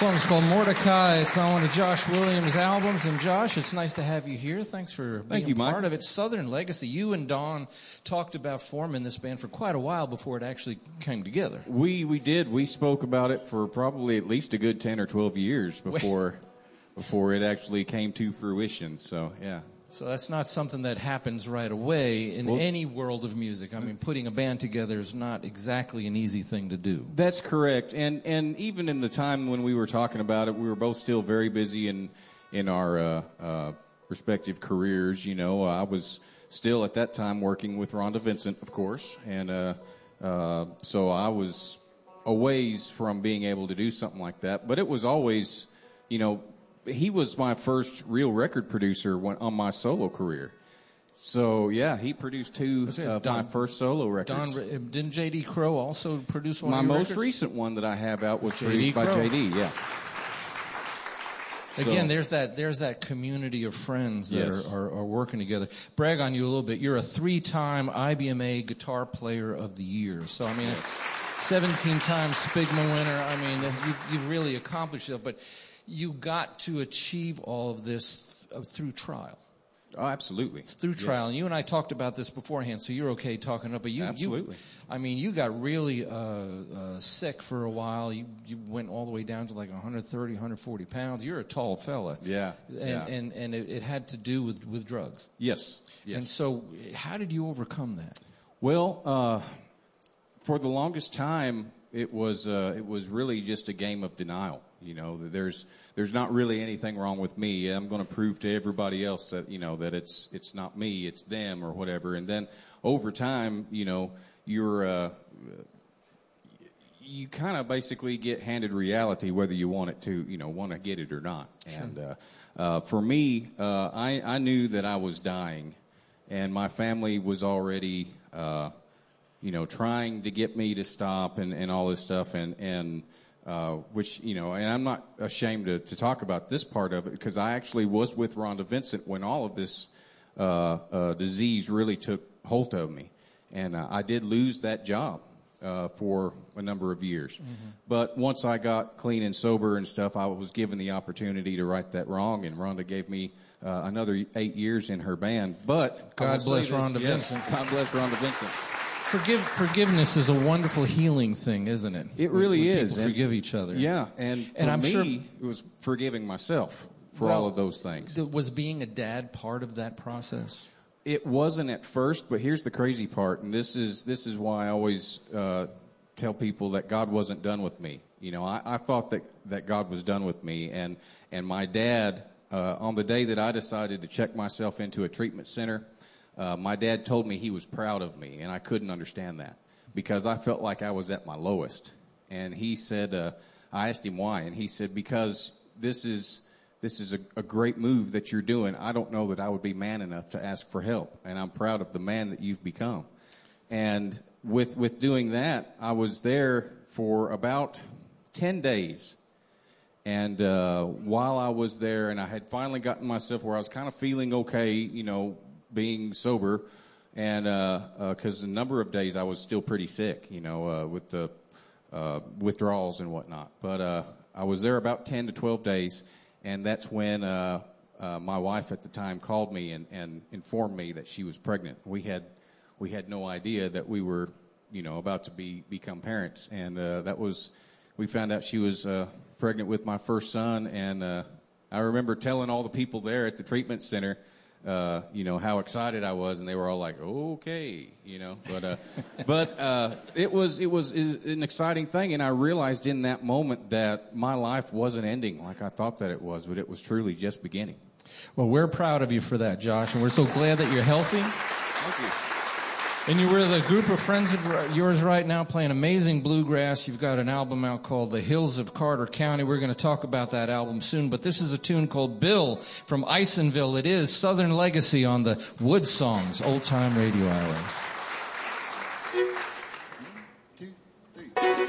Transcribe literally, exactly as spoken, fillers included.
song's called Mordecai. It's on one of Josh Williams' albums. And Josh, it's nice to have you here. Thanks for being Thank you, part Mike. of it. Southern Legacy. You and Don talked about forming this band for quite a while before it actually came together. We we did. We spoke about it for probably at least a good ten or twelve years before before it actually came to fruition. So, yeah. So that's not something that happens right away in Well, any world of music. I mean, putting a band together is not exactly an easy thing to do. That's correct. And and even in the time when we were talking about it, we were both still very busy in in our uh, uh, respective careers. You know, I was still at that time working with Rhonda Vincent, of course, and uh, uh, so I was a ways from being able to do something like that. But it was always, you know, he was my first real record producer when, on my solo career. So, yeah, he produced two of my first solo records. Don, didn't J D. Crowe also produce one my of your most records? recent one that I have out was J D. produced by Crowe. J D, yeah. Again, So- there's that there's that community of friends that Yes. are, are, are working together. Brag on you a little bit. You're a three-time I B M A Guitar Player of the Year. So, I mean, it's seventeen-time Spigma winner. I mean, you've, you've really accomplished it. But you got to achieve all of this th- through trial. Oh, absolutely. It's through trial. Yes. And you and I talked about this beforehand, so you're okay talking up. But you, Absolutely. You, I mean, you got really uh, uh, sick for a while. You you went all the way down to like one thirty, one forty pounds. You're a tall fella. Yeah. And yeah. and, and it, it had to do with, with drugs. Yes. Yes. And so, how did you overcome that? Well, uh, for the longest time, it was uh, it was really just a game of denial. You know, that there's there's not really anything wrong with me. I'm going to prove to everybody else that, you know, that it's it's not me, it's them or whatever. And then over time, you know, you're uh, you kind of basically get handed reality whether you want it to, you know, want to get it or not. Sure. And uh, uh, for me, uh, I I knew that I was dying, and my family was already, uh, you know, trying to get me to stop and, and all this stuff, and and. Uh, which, you know, and I'm not ashamed to, to talk about this part of it because I actually was with Rhonda Vincent when all of this uh, uh, disease really took hold of me. And uh, I did lose that job uh, for a number of years. Mm-hmm. But once I got clean and sober and stuff, I was given the opportunity to right that wrong, and Rhonda gave me uh, another eight years in her band. But God bless Rhonda yes, Vincent. God bless Rhonda Vincent. Forgive, forgiveness is a wonderful healing thing, isn't it? It really when is. People And- forgive each other. Yeah, and, And for I'm me, sure- it was forgiving myself for Well, all of those things. th- Was being a dad part of that process? It wasn't at first, but here's the crazy part, and this is this is why I always uh, tell people that God wasn't done with me. You know, I, I thought that, that God was done with me, and and my dad, uh, on the day that I decided to check myself into a treatment center, uh, my dad told me he was proud of me, and I couldn't understand that because I felt like I was at my lowest. And he said, uh, I asked him why, and he said, because this is this is a, a great move that you're doing. I don't know that I would be man enough to ask for help, and I'm proud of the man that you've become. And with with doing that, I was there for about ten days. And uh, while I was there, and I had finally gotten myself where I was kind of feeling okay, you know, being sober, and because uh, uh, a number of days I was still pretty sick, you know, uh, with the uh, withdrawals and whatnot. But uh, I was there about ten to twelve days, and that's when uh, uh, my wife at the time called me and, and informed me that she was pregnant. We had we had no idea that we were, you know, about to be become parents, and uh, that was we found out she was uh, pregnant with my first son, and uh, I remember telling all the people there at the treatment center, uh, you know, how excited I was, and they were all like, okay, you know, but, uh, but, uh, it was, it was an exciting thing. And I realized in that moment that my life wasn't ending like I thought that it was, but it was truly just beginning. Well, we're proud of you for that, Josh, and we're so glad that you're healthy. Thank you. And you're with a group of friends of yours right now playing amazing bluegrass. You've got an album out called The Hills of Carter County. We're going to talk about that album soon, but this is a tune called Bill from Isonville. It is Southern Legacy on the Wood Songs Old Time Radio Hour.